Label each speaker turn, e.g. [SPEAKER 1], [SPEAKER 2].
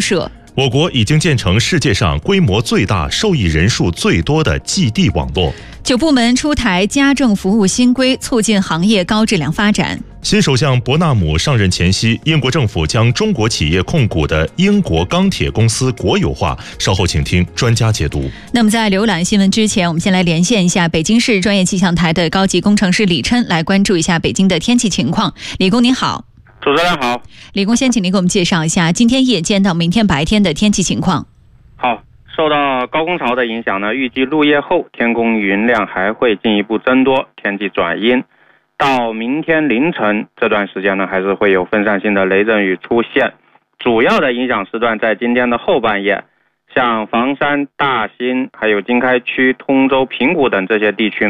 [SPEAKER 1] 设。
[SPEAKER 2] 我国已经建成世界上规模最大、受益人数最多的寄递网络。
[SPEAKER 1] 9部门出台家政服务新规，促进行业高质量发展。
[SPEAKER 2] 新首相伯纳姆上任前夕，英国政府将中国企业控股的英国钢铁公司国有化。稍后请听专家解读。
[SPEAKER 1] 那么在浏览新闻之前，我们先来连线一下北京市专业气象台的高级工程师李琛，来关注一下北京的天气情况。李工您好。
[SPEAKER 3] 主持人好。
[SPEAKER 1] 李工，先请您给我们介绍一下今天夜间到明天白天的天气情况。
[SPEAKER 3] 好，受到高空潮的影响呢，预计入夜后天空云量还会进一步增多，天气转阴。到明天凌晨这段时间呢，还是会有分散性的雷阵雨出现。主要的影响时段在今天的后半夜，像房山、大兴、还有经开区、通州、平谷等这些地区呢。